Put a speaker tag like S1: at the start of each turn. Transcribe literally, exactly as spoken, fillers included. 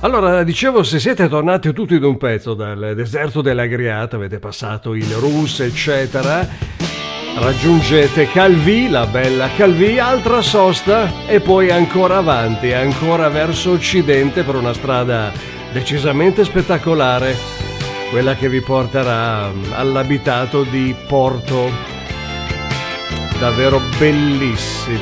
S1: Allora, dicevo, se siete tornati tutti d'un pezzo dal deserto dell'Agriata, avete passato il Rus, eccetera, raggiungete Calvi, la bella Calvi, altra sosta e poi ancora avanti, ancora verso occidente per una strada decisamente spettacolare, quella che vi porterà all'abitato di Porto, davvero bellissimo,